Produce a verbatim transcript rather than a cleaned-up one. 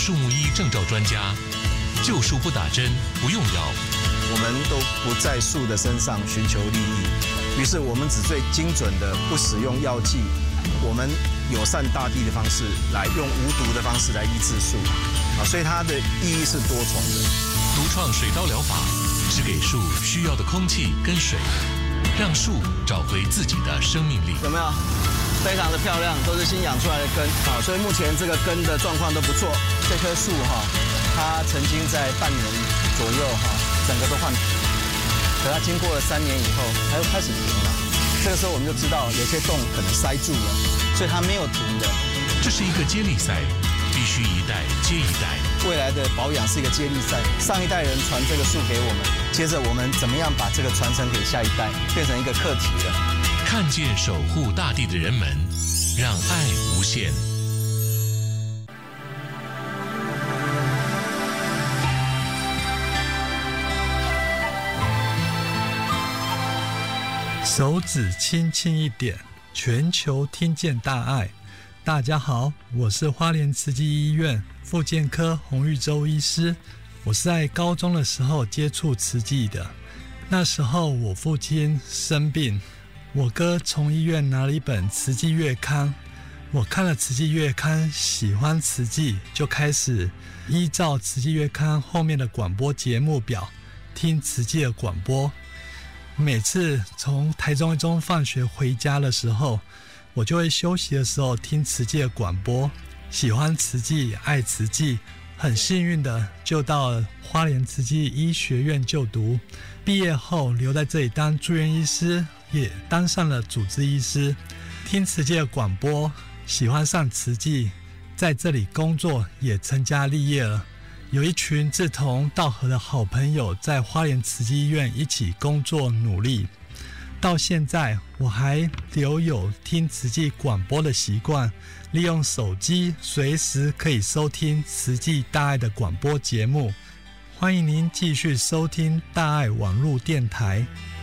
树木医证照专家，救树不打针，不用药。 我们都不在树的身上寻求利益，于是我们只最精准的不使用药剂，我们友善大地的方式来用无毒的方式来医治树，啊，所以它的意义是多重的。 独创水稻疗法，只给树需要的空气跟水，让树找回自己的生命力。 有没有？非常的漂亮，都是新养出来的根，啊，所以目前这个根的状况都不错。这棵树哈，它曾经在半年左右哈，整个都换皮，可它经过了三年以后，它又开始停了。这个时候我们就知道有些洞可能塞住了，所以它没有停的。 这是一个接力赛，必须一代接一代。 未来的保养是一个接力赛，上一代人传这个树给我们，接着我们怎么样把这个传承给下一代，变成一个课题了。 看见守护大地的人们，让爱无限。 手指轻轻一点，全球听见大爱。大家好，我是花莲慈济医院复健科洪玉洲医师。我是在高中的时候接触慈济的，那时候我父亲生病，我哥从医院拿了一本慈济月刊，我看了慈济月刊，喜欢慈济，就开始依照慈济月刊后面的广播节目表听慈济的广播。每次从台中一中放学回家的时候，我就会休息的时候听慈济的广播，喜欢慈济，爱慈济，很幸运的就到了花莲慈济医学院就读，毕业后留在这里当住院医师，也当上了主治医师。听慈济的广播，喜欢上慈济，在这里工作也成家立业了，有一群志同道合的好朋友在花莲慈济医院一起工作努力。到现在我还留有听慈济广播的习惯，利用手机随时可以收听慈济大爱的广播节目。欢迎您继续收听大爱网络电台。